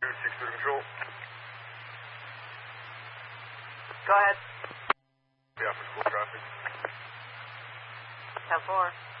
6 control. Go ahead. Yeah, for school traffic. 10-4.